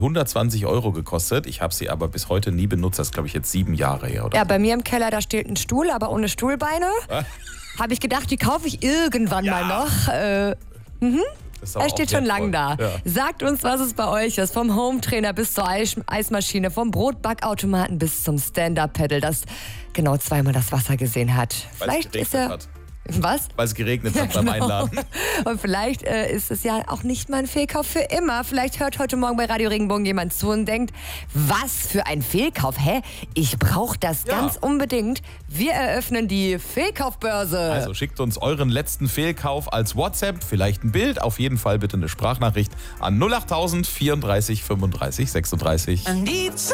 120 € gekostet. Ich habe sie aber bis heute nie benutzt. Das ist, glaube ich, jetzt 7 Jahre her. Oder? Ja, bei mir im Keller, da steht ein Stuhl, aber ohne Stuhlbeine. Habe ich gedacht, die kaufe ich irgendwann mal noch. Er steht schon lang da. Ja. Sagt uns, was es bei euch ist. Vom Hometrainer bis zur Eismaschine, vom Brotbackautomaten bis zum Stand-Up-Pedal, das genau zweimal das Wasser gesehen hat. Vielleicht ist er... Hat. Was? Weil es geregnet hat beim Einladen. Und vielleicht ist es ja auch nicht mal ein Fehlkauf für immer. Vielleicht hört heute Morgen bei Radio Regenbogen jemand zu und denkt, was für ein Fehlkauf? Hä? Ich brauche das ganz unbedingt. Wir eröffnen die Fehlkaufbörse. Also schickt uns euren letzten Fehlkauf als WhatsApp, vielleicht ein Bild, auf jeden Fall bitte eine Sprachnachricht an 08000 34 35 36.